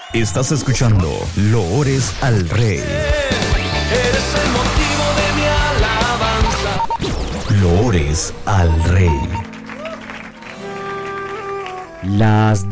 Estás escuchando Loores al Rey. Eres el motivo de mi alabanza. Loores al Rey. Las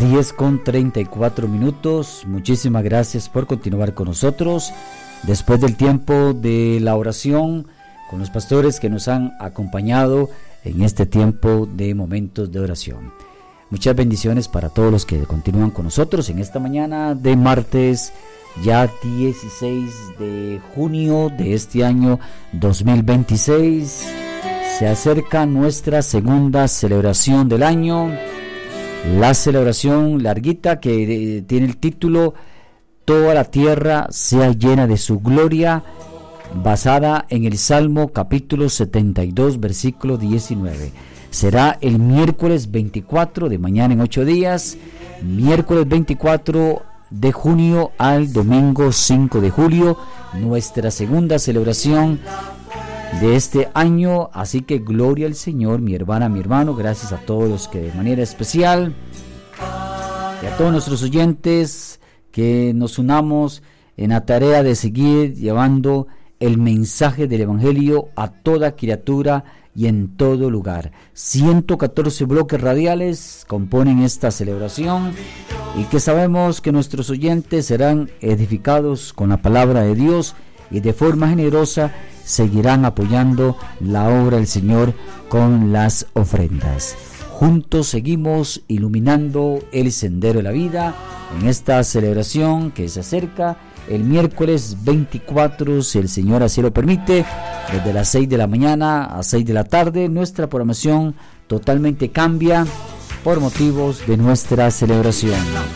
10:34. Muchísimas gracias por continuar con nosotros. Después del tiempo de la oración, con los pastores que nos han acompañado en este tiempo de momentos de oración. Muchas bendiciones para todos los que continúan con nosotros en esta mañana de martes, ya 16 de junio de este año 2026. Se acerca nuestra segunda celebración del año, la celebración larguita que tiene el título Toda la tierra sea llena de su gloria, basada en el Salmo capítulo 72, versículo 19. Será el miércoles 24 de mañana en 8 días, miércoles 24 de junio al domingo 5 de julio, nuestra segunda celebración de este año. Así que gloria al Señor, mi hermana, mi hermano. Gracias a todos los que de manera especial, y a todos nuestros oyentes, que nos unamos en la tarea de seguir llevando el mensaje del Evangelio a toda criatura y en todo lugar. 114 bloques radiales componen esta celebración, y que sabemos que nuestros oyentes serán edificados con la palabra de Dios y de forma generosa seguirán apoyando la obra del Señor con las ofrendas. Juntos seguimos iluminando el sendero de la vida en esta celebración que se acerca el miércoles 24, si el Señor así lo permite, desde las 6 de la mañana a 6 de la tarde. Nuestra programación totalmente cambia por motivos de nuestra celebración.